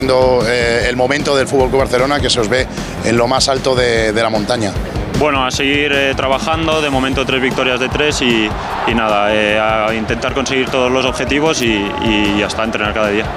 El momento del Fútbol Club Barcelona, que se os ve en lo más alto de la montaña. Bueno, a seguir trabajando, de momento 3 victorias de 3 y nada, a intentar conseguir todos los objetivos y hasta entrenar cada día.